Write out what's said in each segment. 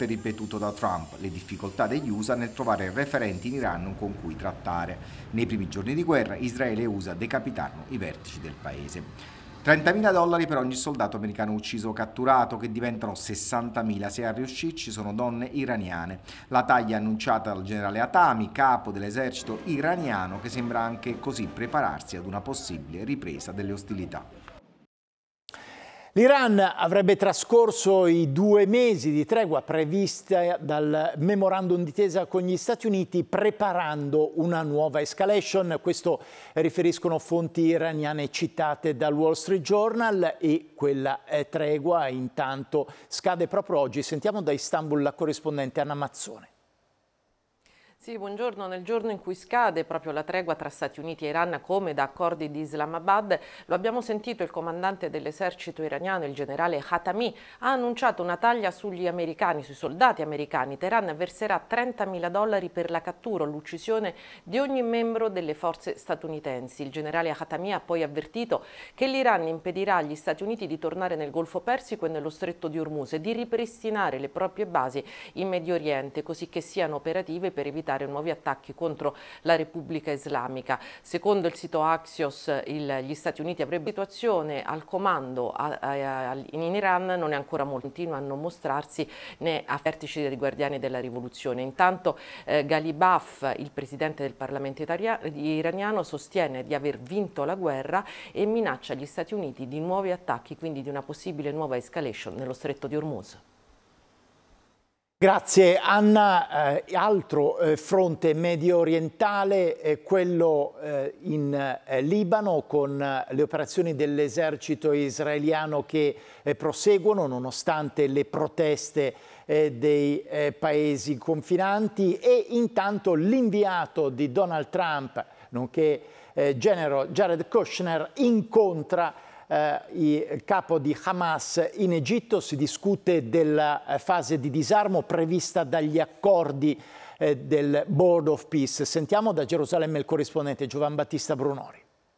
volte ripetuto da Trump, le difficoltà degli USA nel trovare referenti in Iran con cui trattare. Nei primi giorni di guerra Israele e USA decapitarono i vertici del paese. $30.000 per ogni soldato americano ucciso o catturato, che diventano 60.000 se a riuscirci ci sono donne iraniane. La taglia annunciata dal generale Hatami, capo dell'esercito iraniano, che sembra anche così prepararsi ad una possibile ripresa delle ostilità. L'Iran avrebbe trascorso i 2 mesi di tregua prevista dal memorandum d'intesa con gli Stati Uniti preparando una nuova escalation. Questo riferiscono fonti iraniane citate dal Wall Street Journal, e quella tregua intanto scade proprio oggi. Sentiamo da Istanbul la corrispondente Anna Mazzone. Sì, buongiorno. Nel giorno in cui scade proprio la tregua tra Stati Uniti e Iran, come da accordi di Islamabad, lo abbiamo sentito, il comandante dell'esercito iraniano, il generale Hatami, ha annunciato una taglia sugli americani, sui soldati americani. Teheran verserà $30.000 per la cattura o l'uccisione di ogni membro delle forze statunitensi. Il generale Hatami ha poi avvertito che l'Iran impedirà agli Stati Uniti di tornare nel Golfo Persico e nello Stretto di Hormuz e di ripristinare le proprie basi in Medio Oriente, così che siano operative per evitare nuovi attacchi contro la Repubblica Islamica. Secondo il sito Axios, gli Stati Uniti avrebbero situazione al comando in Iran non è ancora molto, continua a non mostrarsi né a vertici dei Guardiani della Rivoluzione. Intanto Ghalibaf, il presidente del Parlamento iraniano, sostiene di aver vinto la guerra e minaccia gli Stati Uniti di nuovi attacchi, quindi di una possibile nuova escalation nello Stretto di Hormuz. Grazie Anna. Altro fronte medio orientale, quello in Libano, con le operazioni dell'esercito israeliano che proseguono nonostante le proteste dei paesi confinanti, e intanto l'inviato di Donald Trump, nonché General Jared Kushner, incontra il capo di Hamas in Egitto. Si discute della fase di disarmo prevista dagli accordi del Board of Peace. Sentiamo da Gerusalemme il corrispondente Giovan Battista Brunori.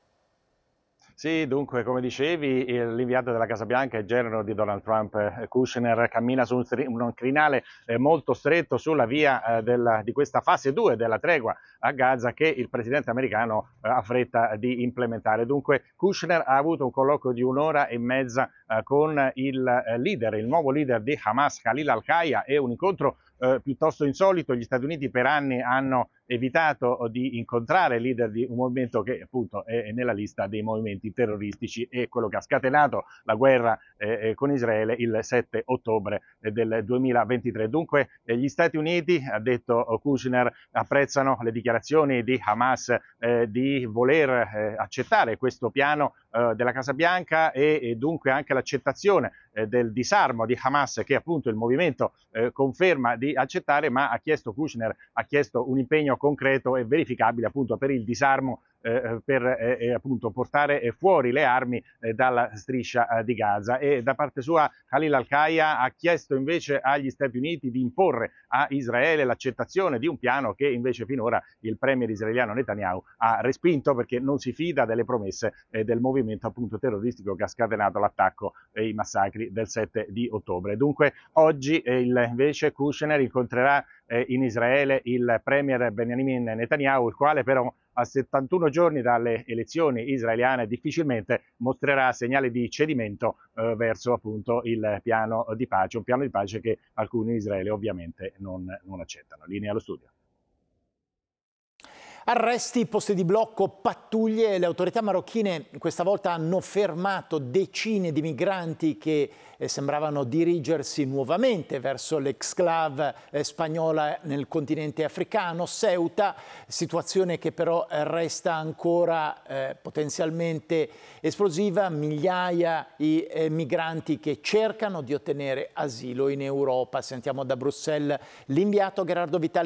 Sì, dunque, come dicevi, l'inviato della Casa Bianca, il genero di Donald Trump, Kushner, cammina su un crinale molto stretto sulla via di questa fase 2 della tregua a Gaza, che il presidente americano ha fretta di implementare. Dunque, Kushner ha avuto un colloquio di 1 ora e mezza con il nuovo leader di Hamas, Khalil al-Hayya, e un incontro piuttosto insolito. Gli Stati Uniti per anni hanno evitato di incontrare il leader di un movimento che appunto è nella lista dei movimenti terroristici e quello che ha scatenato la guerra con Israele il 7 ottobre del 2023. Dunque gli Stati Uniti, ha detto Kushner, apprezzano le dichiarazioni di Hamas di voler accettare questo piano della Casa Bianca e dunque anche l'accettazione del disarmo di Hamas, che appunto il movimento conferma di accettare, ma Kushner ha chiesto un impegno concreto e verificabile appunto per il disarmo, per appunto portare fuori le armi dalla striscia di Gaza. E da parte sua Khalil al-Hayya ha chiesto invece agli Stati Uniti di imporre a Israele l'accettazione di un piano che invece finora il premier israeliano Netanyahu ha respinto, perché non si fida delle promesse del movimento appunto terroristico che ha scatenato l'attacco e i massacri del 7 di ottobre. Dunque oggi invece Kushner incontrerà in Israele il premier Benjamin Netanyahu, il quale però a 71 giorni dalle elezioni israeliane difficilmente mostrerà segnali di cedimento verso appunto il piano di pace, un piano di pace che alcuni in Israele ovviamente non accettano. Linea allo studio. Arresti, posti di blocco, pattuglie. Le autorità marocchine questa volta hanno fermato decine di migranti che sembravano dirigersi nuovamente verso l'exclave spagnola nel continente africano, Ceuta, situazione che però resta ancora potenzialmente esplosiva. Migliaia i migranti che cercano di ottenere asilo in Europa. Sentiamo da Bruxelles l'inviato Gerardo Vitali.